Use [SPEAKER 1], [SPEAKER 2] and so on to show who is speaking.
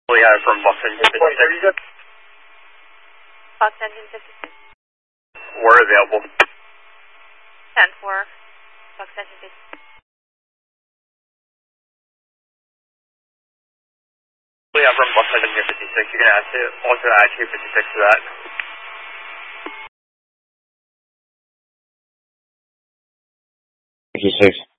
[SPEAKER 1] We have from Box Engine 56.
[SPEAKER 2] Box Engine 56.
[SPEAKER 1] We're available.
[SPEAKER 2] 10-4. Box Engine 56.
[SPEAKER 1] We have from Box Engine 56. You can also add 256 to that.
[SPEAKER 3] 56.